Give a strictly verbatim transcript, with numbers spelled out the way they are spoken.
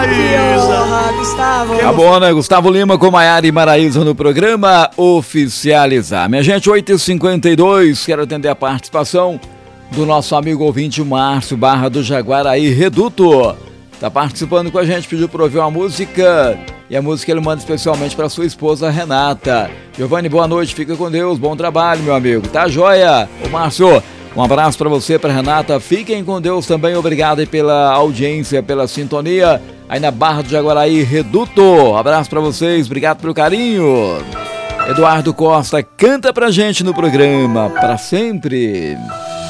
honra, Gustavo. Tá bom, né? Gustavo Lima com Maiara e Maraísa no programa Oficializar. Minha gente, oito e cinquenta e dois, quero atender a participação do nosso amigo ouvinte Márcio Barra do Jaguaraí Reduto. Tá participando com a gente, pediu para ouvir uma música. E a música ele manda especialmente para sua esposa Renata. Giovanni, boa noite, fica com Deus, bom trabalho, meu amigo. Tá joia? Ô Márcio, um abraço para você, para Renata. Fiquem com Deus também, obrigado aí pela audiência, pela sintonia. Aí na Barra do Jaguaraí Reduto. Abraço para vocês, obrigado pelo carinho. Eduardo Costa canta pra gente no programa, pra sempre.